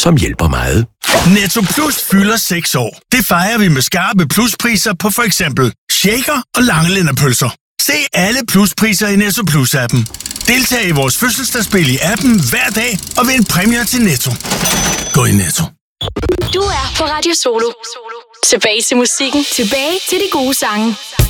som hjælper meget. Netto Plus fylder 6 år. Det fejrer vi med skarpe pluspriser på for eksempel shaker og langelænderpølser. Se alle pluspriser i Netto Plus-appen. Deltag i vores fødselsdagsspil i appen hver dag og vind præmier til Netto. Gå i Netto. Du er på Radio Solo. Tilbage til musikken. Tilbage til de gode sange.